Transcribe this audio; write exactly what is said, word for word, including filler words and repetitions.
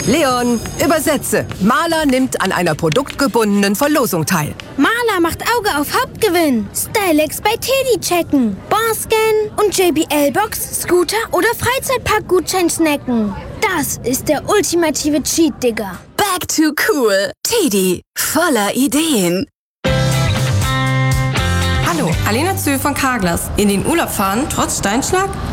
Leon, übersetze. Maler nimmt an einer produktgebundenen Verlosung teil. Maler macht Auge auf Hauptgewinn. Stylex bei Teddy checken. Barscan und J B L-Box, Scooter oder Freizeitparkgutschein snacken. Das ist der ultimative Cheat, Digga. Back to cool. Teddy, voller Ideen. Hallo, Alena Zö von Carglass. In den Urlaub fahren, trotz Steinschlag?